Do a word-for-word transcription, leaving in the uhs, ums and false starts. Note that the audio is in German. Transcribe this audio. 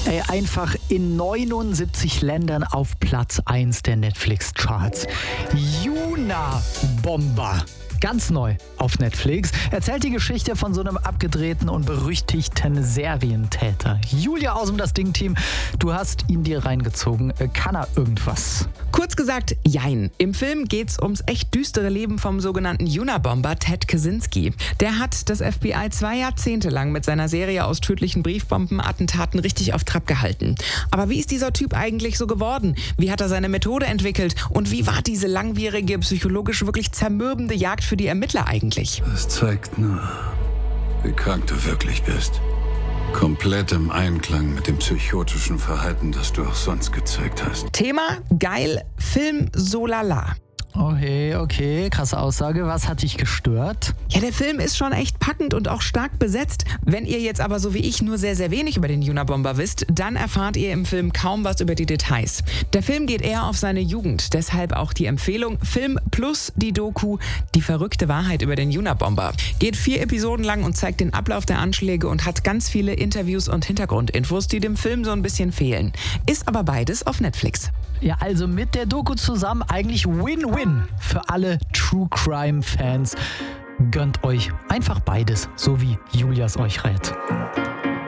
Ey, einfach in neunundsiebzig Ländern auf Platz eins der Netflix-Charts. Unabomber. Ganz neu auf Netflix. Erzählt die Geschichte von so einem abgedrehten und berüchtigten Serientäter. Julia aus dem Das Ding-Team, du hast ihn dir reingezogen. Kann er irgendwas? Kurz gesagt, jein. Im Film geht's ums echt düstere Leben vom sogenannten Unabomber Ted Kaczynski. Der hat das F B I zwei Jahrzehnte lang mit seiner Serie aus tödlichen Briefbombenattentaten richtig auf Trab gehalten. Aber wie ist dieser Typ eigentlich so geworden? Wie hat er seine Methode entwickelt? Und wie war diese langwierige, psychologisch wirklich zermürbende Jagd für die Ermittler eigentlich? Das zeigt nur, wie krank du wirklich bist. Komplett im Einklang mit dem psychotischen Verhalten, das du auch sonst gezeigt hast. Thema geil, Film so lala. Okay, okay, krasse Aussage. Was hat dich gestört? Ja, der Film ist schon echt packend und auch stark besetzt. Wenn ihr jetzt aber so wie ich nur sehr, sehr wenig über den Unabomber wisst, dann erfahrt ihr im Film kaum was über die Details. Der Film geht eher auf seine Jugend, deshalb auch die Empfehlung Film plus die Doku Die verrückte Wahrheit über den Unabomber. Geht vier Episoden lang und zeigt den Ablauf der Anschläge und hat ganz viele Interviews und Hintergrundinfos, die dem Film so ein bisschen fehlen. Ist aber beides auf Netflix. Ja, also mit der Doku zusammen eigentlich Win-Win für alle True-Crime-Fans. Gönnt euch einfach beides, so wie Julias euch rät.